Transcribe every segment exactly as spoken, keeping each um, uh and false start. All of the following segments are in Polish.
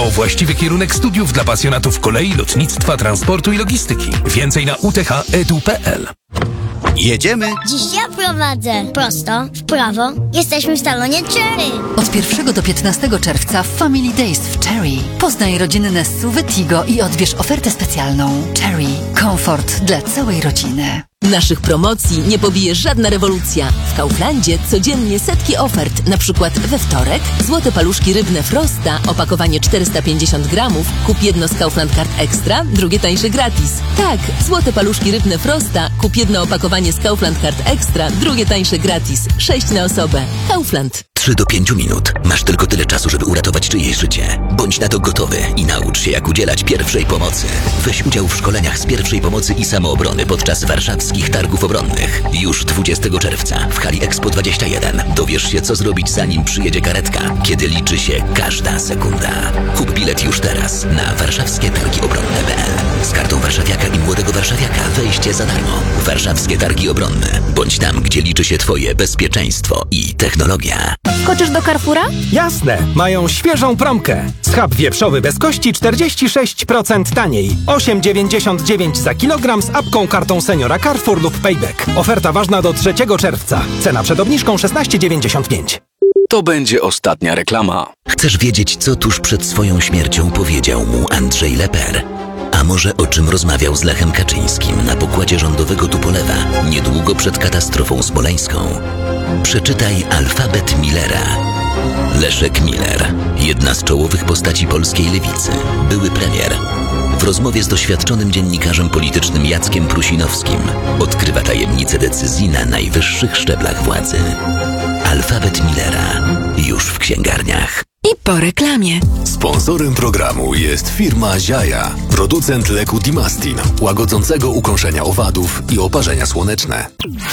To właściwy kierunek studiów dla pasjonatów kolei, lotnictwa, transportu i logistyki. Więcej na u t h kropka e d u kropka p l. Jedziemy? Dziś ja prowadzę. Prosto, w prawo. Jesteśmy w salonie Cherry. Od pierwszego do piętnastego czerwca Family Days w Cherry. Poznaj rodziny S U V, Tigo i odbierz ofertę specjalną. Cherry. Komfort dla całej rodziny. Naszych promocji nie pobije żadna rewolucja. W Kauflandzie codziennie setki ofert. Na przykład we wtorek złote paluszki rybne Frosta, opakowanie czterysta pięćdziesiąt gramów. Kup jedno z Kaufland Card Extra, drugie tańsze gratis. Tak, złote paluszki rybne Frosta. Kup jedno opakowanie z Kaufland Card Extra, drugie tańsze gratis. sześć na osobę. Kaufland. trzy do pięciu minut. Masz tylko tyle czasu, żeby uratować czyjeś życie. Bądź na to gotowy i naucz się, jak udzielać pierwszej pomocy. Weź udział w szkoleniach z pierwszej pomocy i samoobrony podczas warszawskich targów obronnych. Już dwudziestego czerwca w hali Expo dwadzieścia jeden. Dowiesz się, co zrobić, zanim przyjedzie karetka, kiedy liczy się każda sekunda. Kup bilet już teraz na warszawskie targi obronne kropka p l. Z kartą warszawiaka i młodego warszawiaka wejście za darmo. Warszawskie targi obronne. Bądź tam, gdzie liczy się twoje bezpieczeństwo i technologia. Skoczysz do Carrefoura? Jasne, mają świeżą promkę. Schab wieprzowy bez kości czterdzieści sześć procent taniej. osiem dziewięćdziesiąt dziewięć za kilogram z apką kartą seniora Carrefour lub Payback. Oferta ważna do trzeciego czerwca. Cena przed obniżką szesnaście dziewięćdziesiąt pięć. To będzie ostatnia reklama. Chcesz wiedzieć, co tuż przed swoją śmiercią powiedział mu Andrzej Leper? A może o czym rozmawiał z Lechem Kaczyńskim na pokładzie rządowego Tupolewa niedługo przed katastrofą smoleńską? Przeczytaj Alfabet Millera. Leszek Miller, jedna z czołowych postaci polskiej lewicy, były premier. W rozmowie z doświadczonym dziennikarzem politycznym Jackiem Prusinowskim odkrywa tajemnice decyzji na najwyższych szczeblach władzy. Alfabet Millera już w księgarniach. I po reklamie. Sponsorem programu jest firma Ziaja, producent leku Dimastin, łagodzącego ukąszenia owadów i oparzenia słoneczne.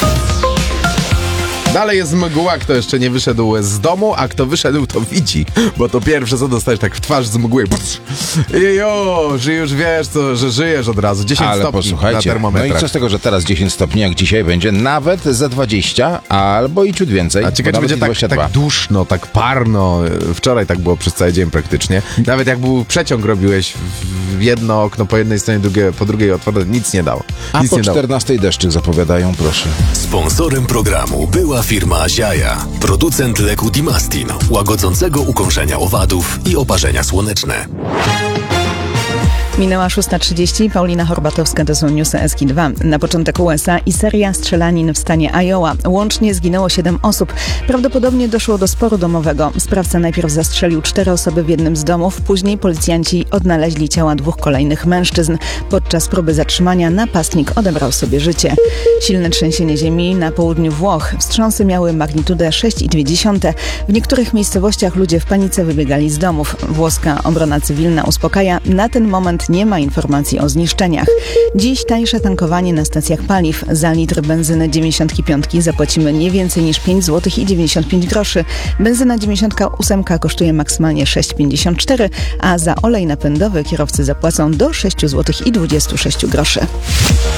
Dalej jest mgła, kto jeszcze nie wyszedł z domu, a kto wyszedł, to widzi, bo to pierwsze, co dostajesz tak w twarz z mgły. I już, i już wiesz, co, że żyjesz od razu. dziesięć Ale stopni posłuchajcie, na termometrach. no i co z tego, że teraz dziesięć stopni, jak dzisiaj będzie, nawet za dwadzieścia, albo i ciut więcej. A ciekawe, czy będzie tak, tak duszno, tak parno. Wczoraj tak było przez cały dzień praktycznie. Nawet jak był przeciąg robiłeś w jedno okno po jednej stronie, drugie, po drugiej otwarte, nic nie dało. A nic po nie czternastej dało. Deszczyk zapowiadają, proszę. Sponsorem programu była firma Ziaja, producent leku Dimastin, łagodzącego ukąszenia owadów i oparzenia słoneczne. Minęła szósta trzydzieści. Paulina Horbatowska, to są newsy S K dwa. Na początek U S A i seria strzelanin w stanie Iowa. Łącznie zginęło siedem osób. Prawdopodobnie doszło do sporu domowego. Sprawca najpierw zastrzelił cztery osoby w jednym z domów. Później policjanci odnaleźli ciała dwóch kolejnych mężczyzn. Podczas próby zatrzymania napastnik odebrał sobie życie. Silne trzęsienie ziemi na południu Włoch. Wstrząsy miały magnitudę sześć przecinek dwa. W niektórych miejscowościach ludzie w panice wybiegali z domów. Włoska obrona cywilna uspokaja. Na ten moment nie ma informacji o zniszczeniach. Dziś tańsze tankowanie na stacjach paliw. Za litr benzyny dziewięćdziesiąt pięć zapłacimy nie więcej niż pięć złotych i dziewięćdziesiąt pięć groszy. Benzyna dziewięćdziesiąt osiem kosztuje maksymalnie sześć pięćdziesiąt cztery, a za olej napędowy kierowcy zapłacą do sześć złotych i dwadzieścia sześć groszy.